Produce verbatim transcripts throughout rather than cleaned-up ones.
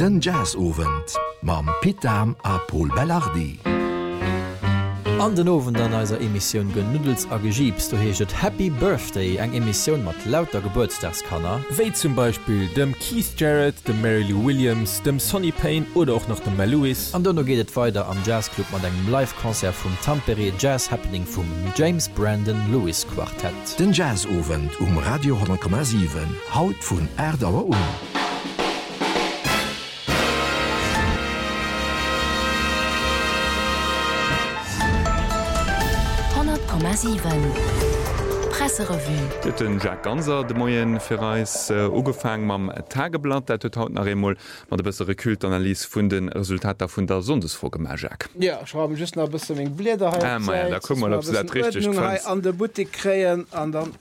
Den Jazzowend mam Pitam a Paul Bellardi. An den Owen an eiser Emissionioun genudels a Gegiebs, du heeget Happy Birthday eng Emissionioun mat lauter Geburtstagskanner. Wéi zum Beispiel dem Keith Jarrett, dem Mary Lou Williams, dem Sonny Payne oder auch noch dem Mel Lewis. An donno gehtet weiter am Jazzclub mat engem Livekonzert vum Tampere Jazz Happening vum James Brandon Lewis Quartett. Den Jazzowend um Radio hundert Komma sieben haut vun Erdauer um. Presserevue. Den Jack Ganser de Moien fir Reis äh, ugefang mam Tageblatt, dat tot haut nach Remol mat de bessere Kultanalyse vun den Resultater vun der Sondesvorgema Jack. Ja, schreiben just noch bis eng Bläder ah, da kummer op dat richtig an der Boutique kreieren an dann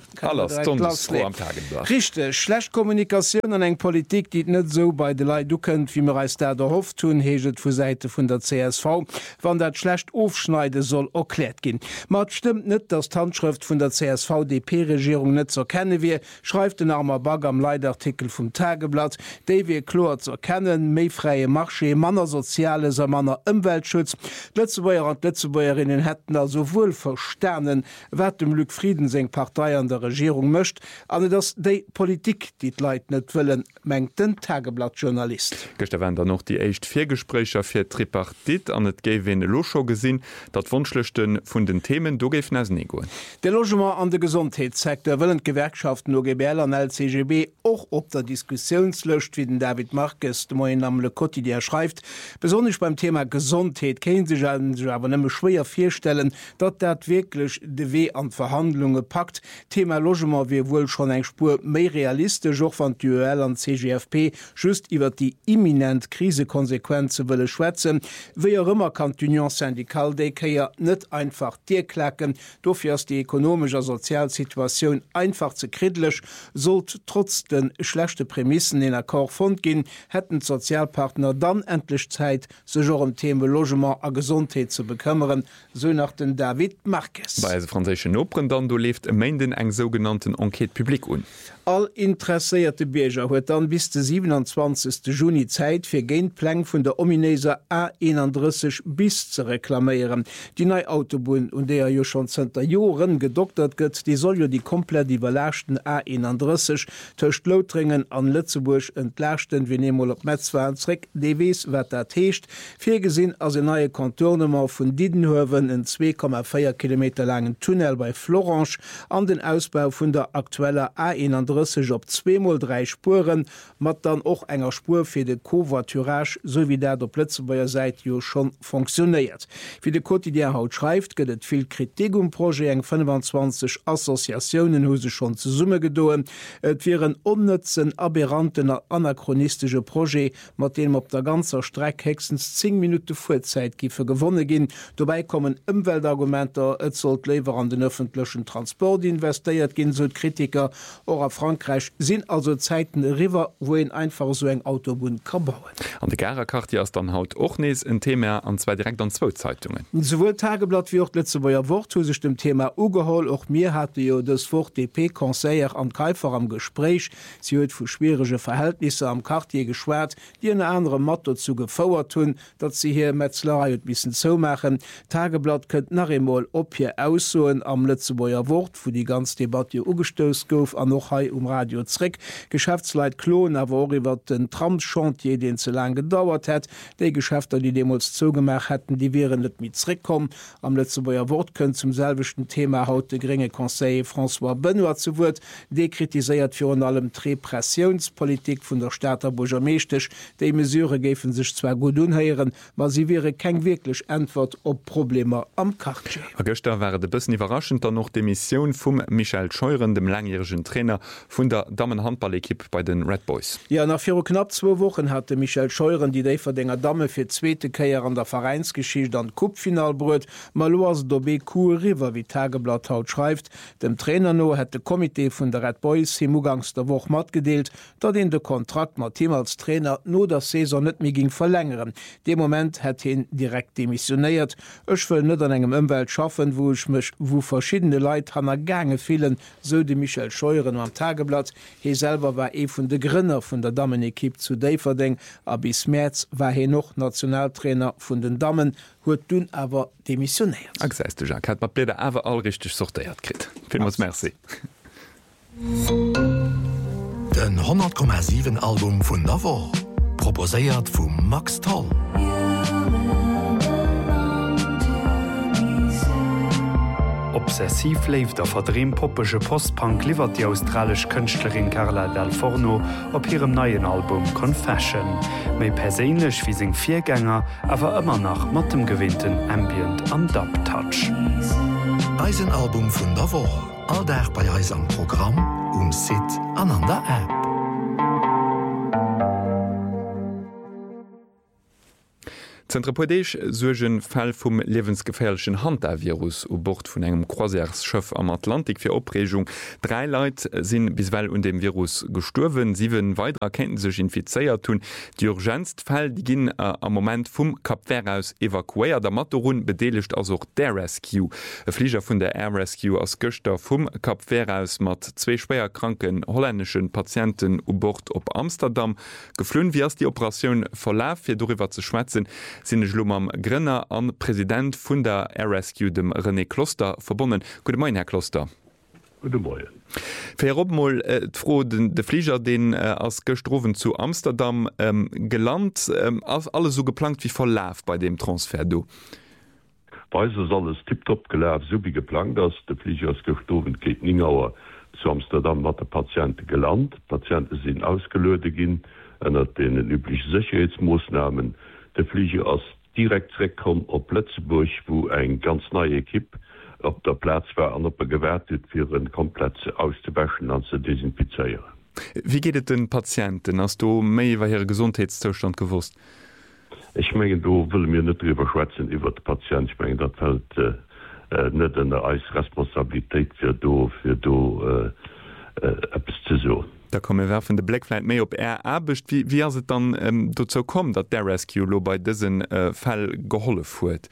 am Tageblatt. Richtig, schlecht Kommunikation an eng Politik, die net so bei de Lei ducken, wie mir als der der Hof tun heget vu Seite vun der C S V, wann dat schlecht aufschneide soll erklärt gin. Mat stimmt net, dass Handschrift vun der C S V D P-Regierung net zu erkennen wie, schreibt den armer Bag am Leitartikel vom Tageblatt, de wir klar zu erkennen, méifreie Marche, Manner soziale, Manner Umweltschutz. Letzteer und Letztebäuerinnen hätten also wohl versternen, wat dem Lück Friedenseng Partei an der Regierung mcht, an dass de Politik die Leiit net willen, mengt den Tageblattjournalist. Gestern waren da noch die echt vier Gesprächer fir Tripartit an net Gewin Locho gesinn, dat Wunschlechten vun den Themen do geif nas nego. De Logement an de Gesundheitssektor willen Gewerkschaften O G B L an L C G B auch op der Diskussionslöscht, wie den David Marquez de Moyen am Le Quotidien schreibt. Besonders beim Thema Gesundheit können sich aber nämlich schwer vorstellen, dat dat wirklich de W an Verhandlungen packt. Thema Logement wie wohl schon eng Spur mehr realistisch auch von D U L an C G F P just über die imminent Krisekonsequenzen will schwätzen. Wie auch immer kann die Union Syndicale ja nicht einfach dir klacken, dafür ist die ökonomische Sozialsituation einfach zu kritisch, sollte trotz den schlechten Prämissen in Akkord fund gehen, hätten Sozialpartner dann endlich Zeit, sich auch um Thema Logement und Gesundheit zu bekümmern, so nach den David Marquez. Bei der französischen Opern dann, du lebt am Ende einen sogenannten Enquete Publique un. All interessierte Bürger huet dann bis den siebenundzwanzigsten Juni Zeit fir Genpläng vun der ominöser A einunddreißig bis zu reklamieren. Die neue Autobahn, und der jo schon seit Jahren gedoktert gëtt, die soll jo die komplett überlaschten A einunddreißig töcht Lothringen an Lützeburg entlaschten, wie nemol op Metzwarnreck D Ws wat dat heescht. Vier gesinn as een neue Kontournummer vun Didenhoven en zwei Komma vier Kilometer langen Tunnel bei Florange an den Ausbau vun der aktueller A einunddreißig op zwei mal drei Spuren, mat dann auch enger Spur fir de Covoiturage, so wie der der Plätze beier seit jo schon funktioniert. Wie de Quotidien haut schreibt, gëtt viel Kritik um Projekt, eng fünfundzwanzig Assoziationen huse schon zu Summe gedoen. Et wären unnützen, aberranten, anachronistische Projekt, mat dem op der ganzer Strecke hexens zehn Minuten Vorzeit gife gewonnen gin. Dabei kommen Umweltargumenter, et sollt lever an den öffentlichen Transport investiert gin, so Kritiker. Oder Frankreich sind also Zeiten River, wo ihn einfach so ein Autobahn kann bauen. An der Gererkarte ist dann haut auch nes ein Thema an zwei direkt an zwei Zeitungen. Sowohl Tageblatt wie auch letzte Woche Wort zu sich dem Thema Ugehol. Auch mir hatte ja das Wort D P-Conseiller am Käufer am Gespräch. Sie hat für schwierige Verhältnisse am Quartier geschwärzt, die eine andere Motto zu gefauert tun, dass sie hier Metzlerei ein bisschen so machen. Tageblatt könnt nach einmal ob hier aussuchen am letzte Woche Wort, wo die ganze Debatte umgestoßen gouf an noch um Radio zurück. Geschäftsleit Klon aber über den Tramchantier, den zu lange gedauert hat. Die Geschäfte, die Demos zugemacht hätten, die wären nicht mit zurückkommen. Am letzten Wort können zum selben Thema heute geringe Conseil François Benoit zu Wort. Die kritisiert für allem die Repressionspolitik von der Stadt Burgermeistisch. Die Mesure geben sich zwar gut unhören, aber sie wäre kein wirklich Antwort auf Probleme am Quartier. Gestern war ein bisschen überraschend dann noch die Mission von Michael Scheuren, dem langjährigen Trainer von der Damenhandballequipe bei den Red Boys. Ja, nach vier knapp zwei Wochen hatte Michael Scheuren die Idee für den Dame für zweite Keier an der Vereinsgeschichte an Cupfinal brot. Maloas Dobé Cour River, wie Tageblatt haut schreibt. Dem Trainer no hat das Komitee von der Red Boys im Ugangs der Woche mitgedeelt, dass ihn der Kontrakt mit ihm als Trainer nur der Saison nicht mehr ging verlängern. Dem Moment hat ihn direkt demissioniert. Ich will nicht an einem Umwelt schaffen, wo ich mich, wo verschiedene Leute an der Gange fielen, so die Michael Scheuren am Tag Tageblatt. He selber war e vun de Grinner vun der Dammenekipp zu Daverding, a bis März war he noch Nationaltrainer vun den Damen, huet dun awer demissionéiert. Du Jacques, hat mat Bläder awer all richtig sortiert krit. Film Merci. Den hundert Komma sieben Album vun Navo proposéiert vum Max Toll. Obsessiv leif der verdreem poppege Postpunk liefert die australisch Künstlerin Carla Del Forno op ihrem neuen Album Confession, méi perélech wie seg Viergänger, awer immer nach mattem gewinnten Ambient an Dub Touch. Eisenalbum vun der Woche, all der bei Eis am Programm, um Sit an an der App. Zentrapodech sugen Fall vum lebensgefährlichen Handavirus u Bord vun engem Croisièrsschëff am Atlantik fir Opregung. Drei Leiit sinn biswell un dem Virus gesturwen, siewen weiter Kenntn sech infizeiert hunn. Die Urgenzfall die ginn äh, am Moment vum Kap Vert aus evakuéiert. Der Matorun bedeligt as auch der Rescue. E Flieger vun der Air Rescue aus Göchter vum Kap Vert aus mat zwee schwéierkranken holländschen Patienten u Bord op Amsterdam geflünn wie ass die Operationun verlaf fir darüber zu schwätzen. Sinnne Schlumm am Grënner an Präsident vun der Air Rescue dem René Kloster verbonnen. Gute Morgen, Herr Kloster. Gute Morgen. Fir Robmoll äh, froh den de Flieger den äh, ass Gestrowen zu Amsterdam ähm, gelernt ähm, ass alles so geplant wie verlaf bei dem Transfer do. Weise ist alles tipptopp gelaf, so wie geplant ass de Flieger ass Gestrowen geht Ningauer zu Amsterdam wat der Patient gelernt. Patienten sind ausgelöde gin ënner den üblichen Sicherheitsmaßnahmen. Der Flieger ass direkt wegkom op Plätzeburg, wo eng ganz neue Kipp op der Platz war an op er gewertet fir een komplett auszuwäschen an ze desinfizeieren. Wie geht het den Patienten? Hast du méi iwwer hier Gesundheitszustand gewusst? Ich mengge du will mir net drüber schwätzen iwwer de Patient. Ich mengge dat fällt äh, net an der Eisresponsabilitéit fir do fir do äh, äh, zu so. Da komme werfen de Blackflight méi op er abecht wie wie se dann ähm, dazu kommen, dat der Rescue lo bei diesen äh, Fall geholle fuert.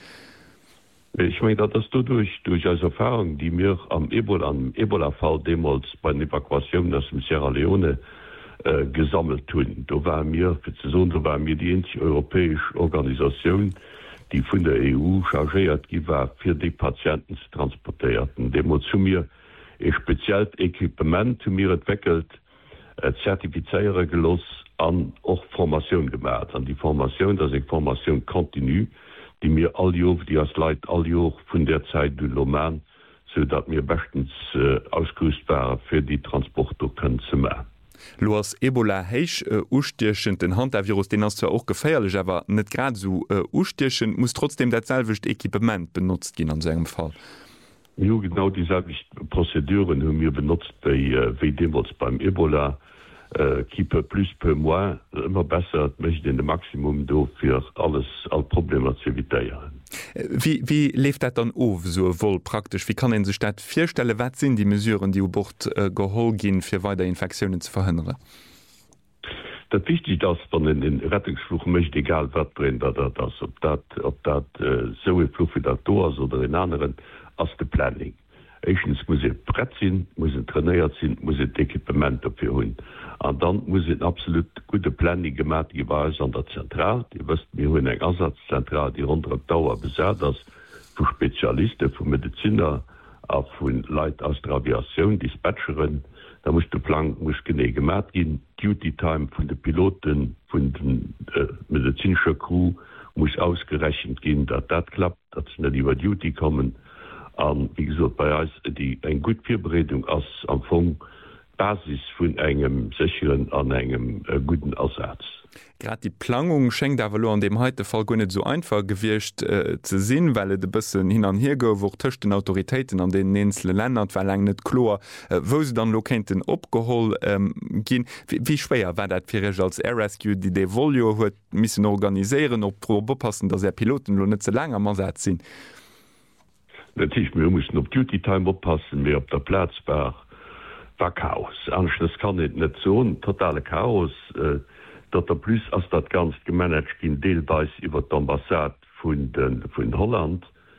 Ich meine dat das du durch durch als Erfahrung, die mir am Ebola am Ebola-Fall demals bei der Evakuation aus dem Sierra Leone äh, gesammelt tun. Da war mir für Saison, da war mir die einzige europäische Organisation, die von der E U chargiert war für die Patienten zu transportierten. Demo zu mir ein spezielles Equipment zu mir entwickelt. Zertifizeiere gelos an och Formation gemacht an die Formation, dass ich Formation kontinu, die mir all Jo die as Leiit all Jo vun der Zeit du Loman, so dat mir bestens äh, ausgerüst war fir die Transporter können ze ma. Lo as Ebola héich äh, ustierchen den Handvirus den as zwar auch geféierlich, aber net grad so äh, ustierchen muss trotzdem der selwicht Equipment benutzt gin an segem Fall. Jo genau dieselbe Prozeduren hun mir benutzt bei äh, wie demals beim Ebola. Uh, Kipe plus per mois immer besser möchte in de Maximum do fir alles all Probleme zu eviieren. Wie, wie lebt dat dann of so wohl praktisch? Wie kann en se Stadt vierstelle wat sinn die mesureuren, die u Bord äh, gehol gin fir weiter Infektionen zu verhindern? Dat wichtig dass van den, den Rettungsfluch möchte egal wat drin dat das ob dat ob dat äh, so Flufidator oder in anderen as de Planning. Echtens muss brett sinn, muss trainiert sinn, muss Equipment opfir hunn. An dann muss het absolut gute Planning gemat geweis an der Zentral. Die wëst mir hunn eng Ersatzzentral, die rund Dauer besät ass vu Spezialisten, vu Mediziner a vun Leiit aus der Aviation, Dispatcheren. Da muss de Plan muss gene gemat gin. Duty Time vun de Piloten, vun den äh, medizinscher Crew muss ausgerechnet gin, dat dat klappt, dat ze net iwwer Duty kommen. Um, wie gesagt, bei uns die eine gute Vorbereitung als am Anfang Basis von einem sicheren an einem äh, guten Ersatz. Gerade die Planung schenkt aber an dem heute Fall gar nicht so einfach gewirrscht äh, zu sehen, weil es ein bisschen hin und her geht, wo zwischen den Autoritäten an den einzelnen Ländern war lange nicht klar, äh, wo sie dann Lokenten abgeholt ähm, gehen. Wie, wie schwer war das für euch als Air Rescue, die die Volio hat müssen organisieren und probe passen, dass er Piloten noch nicht so lange am Einsatz sind? Natürlich, wir mussten auf Duty Time oppassen, wir auf der Platz war, war Chaos. Anschluss kann nicht, nicht so ein totale Chaos, äh, dat er plus als dat ganz gemanagt ging, deelweis über die Ambassade von, den, von Holland.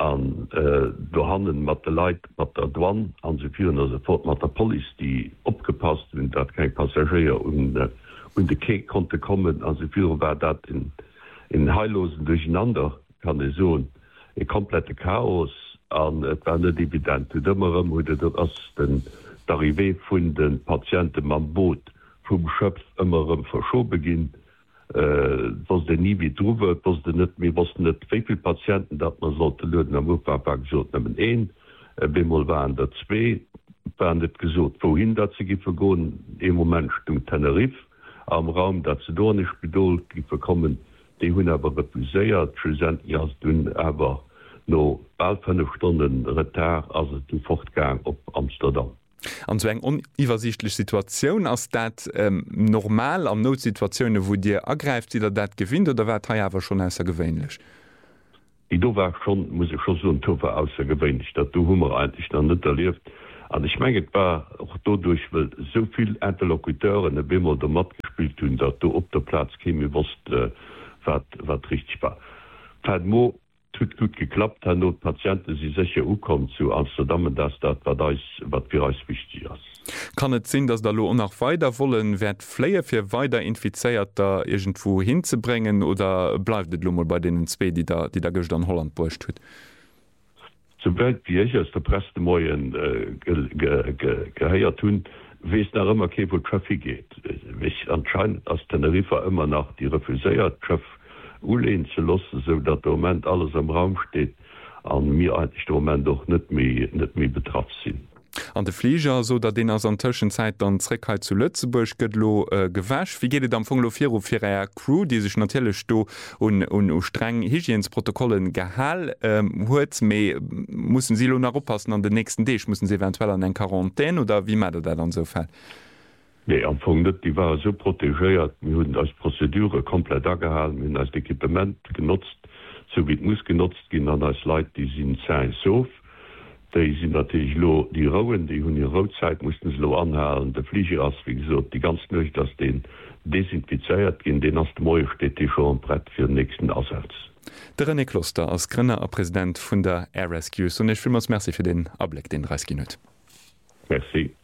an äh, do handen mat de Leiit mat der Douan an se vielen as fort mat der Poli, die opgepasst hun, dat kein Passagier und äh, und de Ke konnte kommen an se vielen war dat in in heillosen durcheinander kann e so e komplette Chaos an et war net evident dëmmerem wurde dat ass den d'Arrivé vun den Patienten man Boot vum Schöpf ëmmerem verscho beginn äh, was de nie wie drowe was de net mir was net wieviel Patienten dat man sollte löden am Uferpark so nemmmen een bemmol waren der zwee waren net gesot wohin dat ze gi vergoen e moment stum Tenerife am Raum dat ze do nicht bedolt gi verkommen die hun aber refuséiert ja dun aber no bald fünf Stunden Retard as du fortgang op Amsterdam. An so eng uniwwersichtlich Situation ass dat ähm, normal an Notsituationune, wo Dir ergreift, die der dat gewinnt oder war awer schon ausser gewéinlech? I do war schon muss ich schon so ein Toffer ausser gewéinlich, dat du hummer eigentlich dann net erlieft. An ich menget war auch dodurch will soviel Interlokuteuren e Bimmer der mat gespielt hun, dat du op der Platz käme wurst äh, wat wat richtig war. Mo tut gut geklappt, han not Patienten sie secher ukom zu Amsterdam, dass dat wat da wat für uns wichtig ist. Kann het sinn, dass da lo nach weiter wollen, werd Fléie fir weiter infizeiert da irgendwo hinzubringen oder bleibt het Lummel bei denen Zzwe, die da die da gech an Holland burcht huet? Zum Welt wie ich als der Presse Moien äh, geheiert tun, wie es nach immer ke wo Traffic geht. Ich anscheinend als Tenerife immer nach die refuséiert Traff ulehn zu lassen, so dat der Moment alles am Raum steht, an mir eigentlich der Moment doch net mehr, net mehr betraff sind. An de Flieger so dat den as an Tschenzeit dann Zreckheit zu Lützeburg gëtlo äh, gewäsch. Wie geht am Fonglo fir fir Crew, die sech natürlich sto und, und, und streng Hygieensprotokollen gehall huet ähm, méi mussssen sie nach oppassen an den nächsten Dech mussssen sie eventuell an en Quarantän oder wie mat dat dann so fall? Nee, empfanget, die war so protegéiert, wir hun als Prozedure komplett agehalten, hun als Equipement genutzt, so wie muss genutzt gin an als Leiit, die sind sein sof. Die sind natürlich lo die Rauen, die hun die Rotzeit mussten es lo anhalen, der Flieger as wie gesagt, die ganz nöch, dass den desinfiziert gin, den as Moie steht die schon brett für den nächsten Ersatz. Der René Kloster als Grünner a Präsident vun der Air Rescue und ich will Merc für den Abblick den dreißig Minuten. Merci.